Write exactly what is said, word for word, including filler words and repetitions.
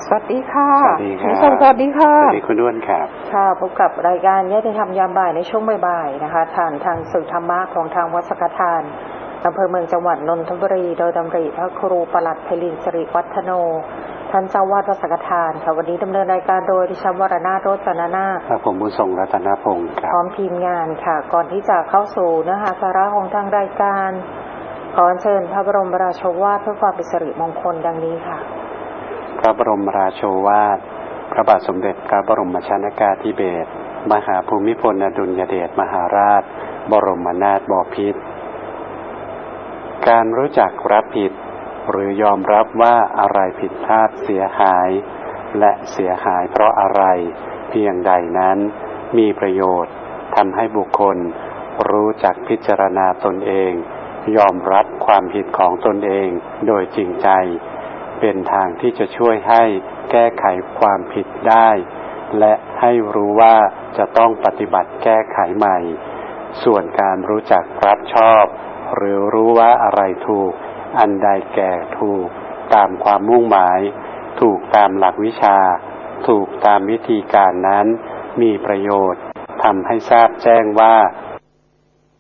สวัสดีค่ะสวัสดีครับสวัสดีค่ะสวัสดีคุณด้วนครับค่ะพบกับรายการญาติธรรมยามบ่ายในช่วงบ่ายๆนะคะทางทางสื่อธรรมะของทางวัดสังฆทานอำเภอเมืองจังหวัดนนทบุรีโดยดำริพระครูปลัดไพลินสิริวัฒโนท่านเจ้าวาดวัดสังฆทานค่ะวันนี้ดำเนินรายการโดยดิฉันวรนาถ โรจนนาถครับผมบุญส่งรัตนพงศ์ครับพร้อมทีมงานค่ะก่อนที่จะเข้าสู่เนื้อหาสาระของทางรายการขอเชิญพระบรมราโชวาทเพื่อความเป็นสิริมงคลดังนี้ค่ะพระบรมราโชวาทพระบาทสมเด็จพระบรมชนกาธิเบศรมหาภูมิพลอดุลยเดชมหาราชบรมนาถบพิตรการรู้จักรับผิดหรือยอมรับว่าอะไรผิดพลาดเสียหายและเสียหายเพราะอะไรเพียงใดนั้นมีประโยชน์ทำให้บุคคลรู้จักพิจารณาตนเองยอมรับความผิดของตนเองโดยจริงใจเป็นทางที่จะช่วยให้แก้ไขความผิดได้และให้รู้ว่าจะต้องปฏิบัติแก้ไขใหม่ส่วนการรู้จักรับชอบหรือรู้ว่าอะไรถูกอันใดแก่ถูกตามความมุ่งหมายถูกตามหลักวิชาถูกตามวิธีการนั้นมีประโยชน์ทำให้ทราบแจ้งว่า